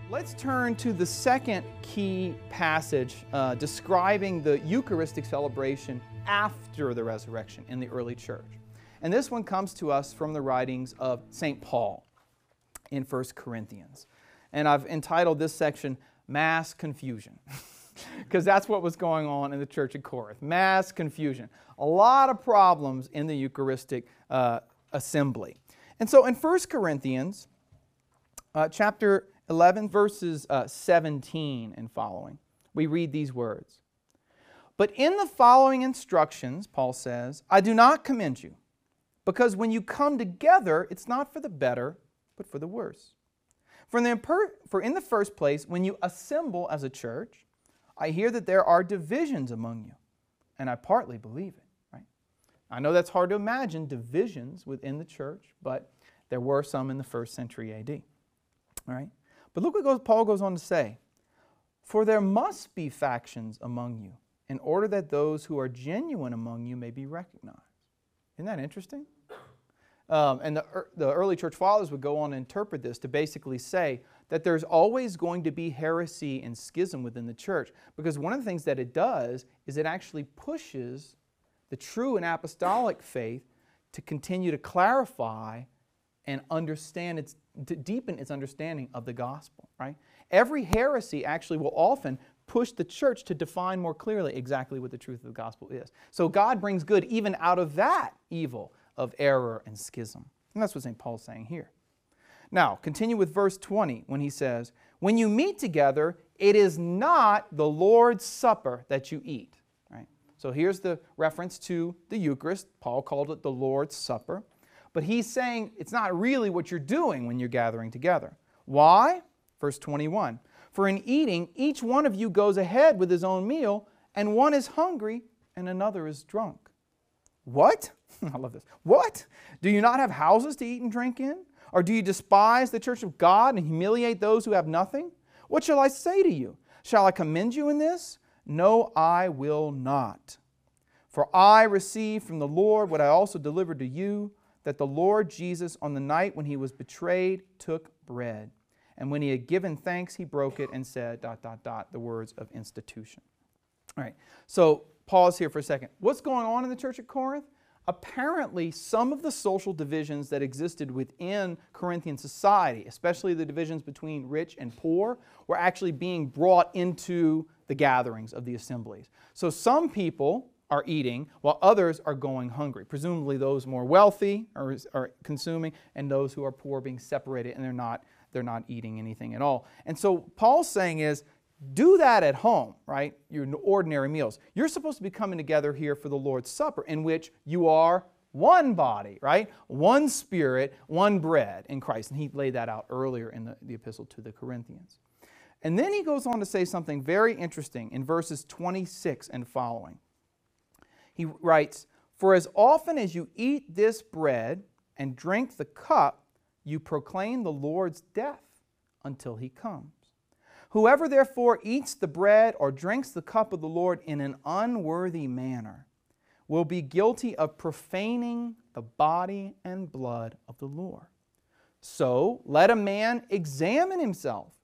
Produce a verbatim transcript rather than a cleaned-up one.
Let's turn to the second key passage uh, describing the Eucharistic celebration after the resurrection in the early church. And this one comes to us from the writings of Saint Paul in First Corinthians. And I've entitled this section, Mass Confusion, because that's what was going on in the church at Corinth. Mass confusion. A lot of problems in the Eucharistic uh, assembly. And so in First Corinthians, uh, chapter eleven, verses uh, seventeen and following, we read these words. But in the following instructions, Paul says, I do not commend you, because when you come together, it's not for the better, but for the worse. For in the, for in the first place, when you assemble as a church, I hear that there are divisions among you, and I partly believe it. Right? I know that's hard to imagine, divisions within the church, but there were some in the first century A D. All right? But look what goes, Paul goes on to say, for there must be factions among you, in order that those who are genuine among you may be recognized. Isn't that interesting? Um, and the, the early church fathers would go on to interpret this to basically say that there's always going to be heresy and schism within the church, because one of the things that it does is it actually pushes the true and apostolic faith to continue to clarify and understand its, to deepen its understanding of the gospel, right? Every heresy actually will often push the church to define more clearly exactly what the truth of the gospel is. So God brings good even out of that evil of error and schism. And that's what Saint Paul's saying here. Now, continue with verse twenty when he says, when you meet together, it is not the Lord's Supper that you eat. Right? So here's the reference to the Eucharist. Paul called it the Lord's Supper. But he's saying it's not really what you're doing when you're gathering together. Why? Verse twenty-one. For in eating, each one of you goes ahead with his own meal, and one is hungry and another is drunk. What? I love this. What? Do you not have houses to eat and drink in? Or do you despise the church of God and humiliate those who have nothing? What shall I say to you? Shall I commend you in this? No, I will not. For I received from the Lord what I also delivered to you, that the Lord Jesus, on the night when he was betrayed, took bread. And when he had given thanks, he broke it and said, dot, dot, dot, the words of institution. All right, so pause here for a second. What's going on in the church at Corinth? Apparently, some of the social divisions that existed within Corinthian society, especially the divisions between rich and poor, were actually being brought into the gatherings of the assemblies. So some people are eating while others are going hungry. Presumably those more wealthy are, are consuming, and those who are poor being separated, and they're not, they're not eating anything at all. And so Paul's saying is, do that at home, right? Your ordinary meals. You're supposed to be coming together here for the Lord's Supper, in which you are one body, right? One spirit, one bread in Christ. And he laid that out earlier in the, the epistle to the Corinthians. And then he goes on to say something very interesting in verses twenty-six and following. He writes, for as often as you eat this bread and drink the cup, you proclaim the Lord's death until he comes. Whoever therefore eats the bread or drinks the cup of the Lord in an unworthy manner will be guilty of profaning the body and blood of the Lord. So let a man examine himself,